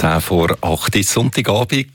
7:10 ist Sonntagabend. Die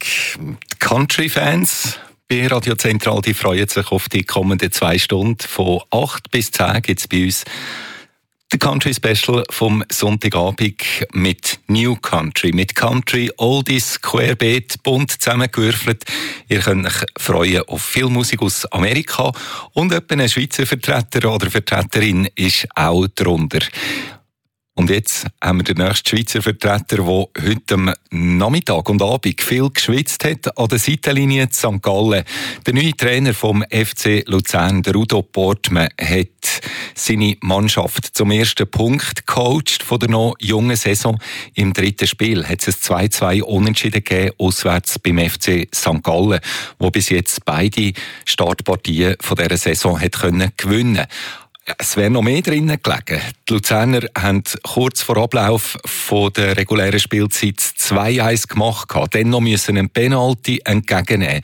Country-Fans bei Radio Zentral, die freuen sich auf die kommenden 2 Stunden. Von 8 bis 10 gibt es bei uns der Country Special vom Sonntagabend mit New Country. Mit Country, Oldies, Querbeet, bunt zusammengewürfelt. Ihr könnt euch freuen auf viel Musik aus Amerika. Und etwa ein Schweizer Vertreter oder Vertreterin ist auch darunter. Und jetzt haben wir den nächsten Schweizer Vertreter, der heute am Nachmittag und Abend viel geschwitzt hat an der Seitenlinie in St. Gallen. Der neue Trainer vom FC Luzern, der Udo Portmann, hat seine Mannschaft zum ersten Punkt gecoacht von der noch jungen Saison. Im 3. Spiel hat es 2-2 Unentschieden gegeben, auswärts beim FC St. Gallen, wo bis jetzt beide Startpartien von dieser Saison hat gewinnen können. Es wäre noch mehr drinnen gelegen. Die Luzerner haben kurz vor Ablauf von der regulären Spielzeit 2-1 gemacht. Dann noch müssen einen Penalty entgegennehmen.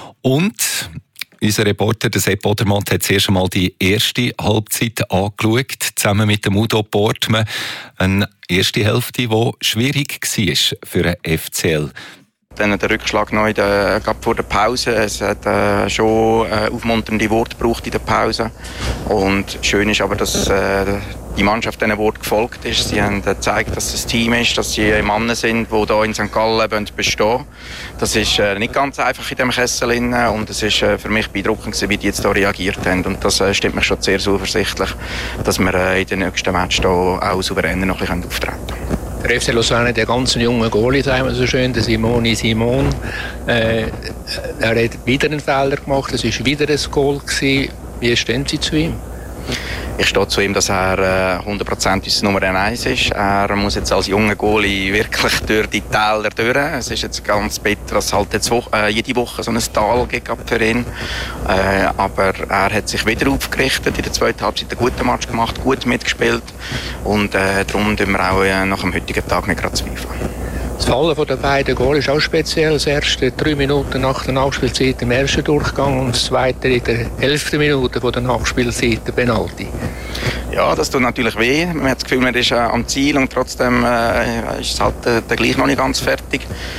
Und unser Reporter, der Sepp Odermatt, hat zuerst einmal die erste Halbzeit angeschaut, zusammen mit dem Udo Portmann. Eine erste Hälfte, die schwierig war für den FCL. Dann der Rückschlag noch gerade vor der Pause. Es hat schon aufmunternde Worte gebraucht in der Pause. Und schön ist aber, dass die Mannschaft diesen Worten gefolgt ist. Sie haben gezeigt, dass es ein Team ist, dass sie Männer sind, die hier in St. Gallen bestehen wollen. Das ist nicht ganz einfach in diesem Kessel. Und es ist für mich beeindruckend, wie die jetzt hier reagiert haben. Und das stimmt mich schon sehr zuversichtlich, dass wir in den nächsten Match hier auch souverän noch ein bisschen auftreten können. Der FC Luzern hat einen ganz jungen Goalie, sagen wir so schön, der Simon. Er hat wieder einen Fehler gemacht, es war wieder ein Goal gewesen. Wie stehen Sie zu ihm? Ich stehe zu ihm, dass er 100% unser Nummer 1 ist. Er muss jetzt als junger Goalie wirklich durch die Täler durch. Es ist jetzt ganz bitter, dass es halt jetzt jede Woche so ein Tal gibt für ihn. Aber er hat sich wieder aufgerichtet, in der zweiten Halbzeit einen guten Match gemacht, gut mitgespielt. Und darum tun wir auch nach dem heutigen Tag nicht gerade zweifeln. Das Fallen der beiden Goals ist auch speziell. Das erste 3 Minuten nach der Nachspielzeit im ersten Durchgang und das zweite in der 11. Minute der Nachspielzeit, der Penalty. Ja, das tut natürlich weh. Man hat das Gefühl, man ist am Ziel und trotzdem ist es halt gleich noch nicht ganz fertig.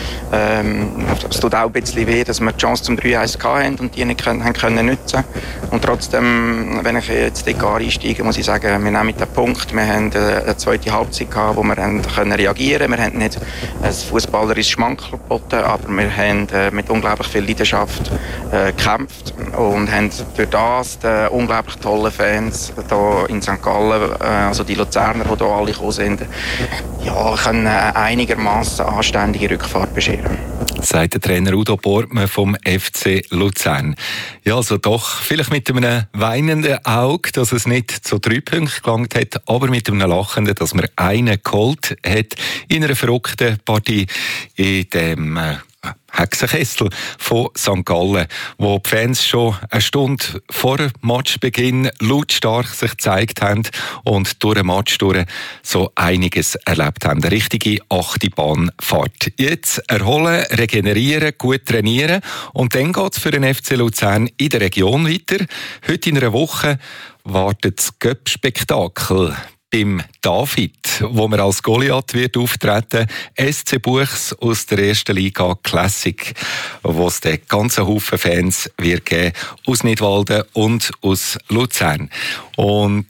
Es tut auch ein bisschen weh, dass wir die Chance zum 3-1 hatten und die nicht können nutzen. Und trotzdem, wenn ich jetzt dort einsteige, muss ich sagen, wir nehmen den Punkt. Wir haben eine zweite Halbzeit gehabt, wo wir können reagieren konnten. Wir haben nicht ein fußballerisches Schmankerl geboten, aber wir haben mit unglaublich viel Leidenschaft gekämpft und haben durch das die unglaublich tollen Fans hier in St. Gallen, also die Luzerner, die hier alle gekommen sind, ja, können einigermaßen anständige Rückfahrt bescheren. Sagt der Trainer Udo Portmann vom FC Luzern. Ja, also doch vielleicht mit einem weinenden Auge, dass es nicht zu 3 Punkten gelangt hat, aber mit einem lachenden, dass man einen geholt hat in einer verrückten Partie in dem Hexenkessel von St. Gallen, wo die Fans schon eine Stunde vor Matchbeginn lautstark sich gezeigt haben und durch den Match durch so einiges erlebt haben. Eine richtige Achterbahnfahrt. Jetzt erholen, regenerieren, gut trainieren und dann geht es für den FC Luzern in der Region weiter. Heute in einer Woche wartet das Göpp-Spektakel beim David, wo man als Goliath wird auftreten, SC Buchs aus der 1. Liga Classic, wo es den ganzen Haufen Fans wird geben, aus Nidwalden und aus Luzern. Und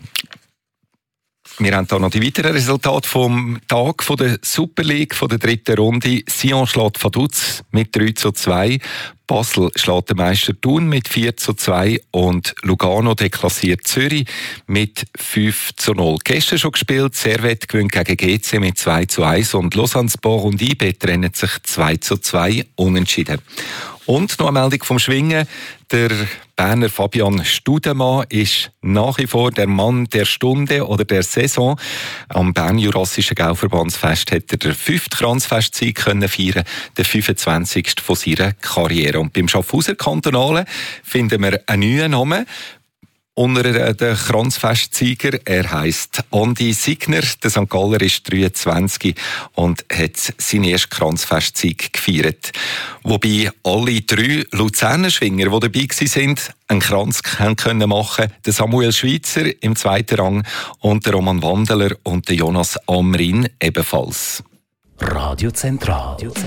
wir haben hier noch die weiteren Resultate vom Tag von der Super League, von der 3. Runde. Sion schlägt Vaduz mit 3-2. Basel schlägt den Meister Thun mit 4-2 und Lugano deklassiert Zürich mit 5-0. Gestern schon gespielt, Servette gewinnt gegen GC mit 2-1 und Lausanne Sport und IB trennen sich 2-2 unentschieden. Und noch eine Meldung vom Schwingen. Der Berner Fabian Studemann ist nach wie vor der Mann der Stunde oder der Saison. Am Bern-Jurassischen Gauverbandsfest hat er den 5. Kranzfestsieg feiern, den 25. von seiner Karriere. Und beim Schaffhauser Kantonalen finden wir einen neuen Namen unter den Kranzfestsieger. Er heisst Andi Signer. Der St. Galler ist 23 und hat seinen ersten Kranzfestsieg gefeiert. Wobei alle 3 Luzerner Schwinger, die dabei waren, einen Kranz können machen. Der Samuel Schweitzer im 2. Rang und der Roman Wandeler und der Jonas Amrin ebenfalls. Radio Zentral.